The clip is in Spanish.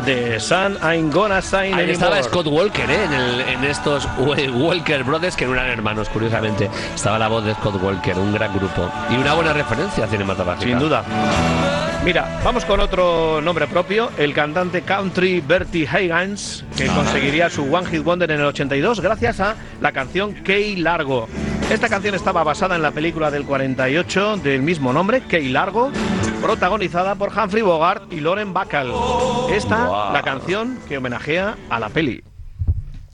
The Sun Ain't Gonna Shine Ahí Anymore. estaba Scott Walker, en estos Walker Brothers, que no eran hermanos, curiosamente. Estaba la voz de Scott Walker, un gran grupo. Y una buena referencia cinematográfica. Sin duda. Mira, vamos con otro nombre propio, el cantante country Bertie Higgins, que conseguiría su One Hit Wonder en el 82 gracias a la canción Key Largo. Esta canción estaba basada en la película del 48 del mismo nombre, Key Largo, protagonizada por Humphrey Bogart y Lauren Bacall. Esta, la canción que homenajea a la peli.